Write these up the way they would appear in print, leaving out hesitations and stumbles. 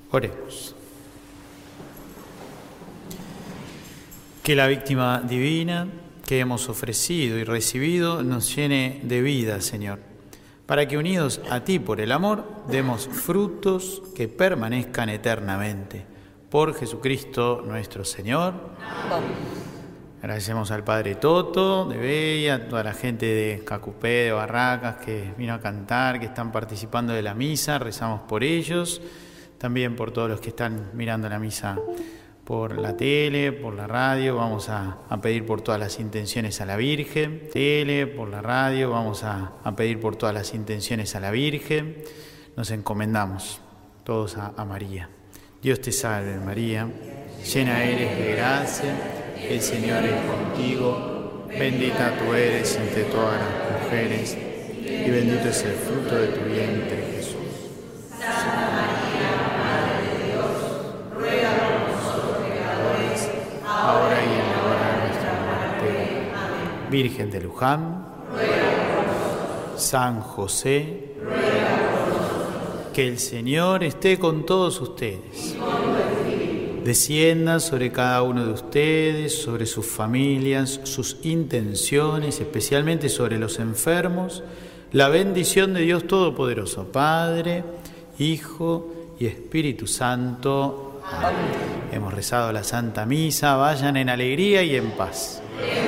Oremos. Que la víctima divina que hemos ofrecido y recibido nos llene de vida, Señor, para que unidos a ti por el amor demos frutos que permanezcan eternamente. Por Jesucristo nuestro Señor. Amén. Agradecemos al Padre Toto de Bella, a toda la gente de Cacupé, de Barracas, que vino a cantar, que están participando de la misa. Rezamos por ellos, también por todos los que están mirando la misa por la tele, por la radio. Vamos a pedir por todas las intenciones a la Virgen. Por la radio, vamos a pedir por todas las intenciones a la Virgen. Nos encomendamos todos a María. Dios te salve, María, llena eres de gracia, el Señor es contigo, bendita tú eres entre todas las mujeres, y bendito es el fruto de tu vientre, Jesús. Santa María, Madre de Dios, ruega por nosotros pecadores, ahora y en la hora de nuestra muerte. Amén. Virgen de Luján, ruega por nosotros. San José, ruega por nosotros. Que el Señor esté con todos ustedes. Descienda sobre cada uno de ustedes, sobre sus familias, sus intenciones, especialmente sobre los enfermos, la bendición de Dios Todopoderoso, Padre, Hijo y Espíritu Santo. Amén. Hemos rezado la Santa Misa, vayan en alegría y en paz.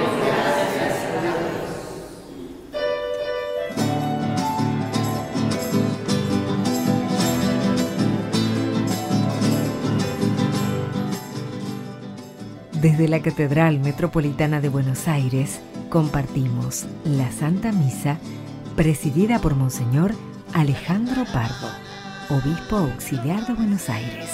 Desde la Catedral Metropolitana de Buenos Aires compartimos la Santa Misa presidida por Monseñor Alejandro Pardo, Obispo Auxiliar de Buenos Aires.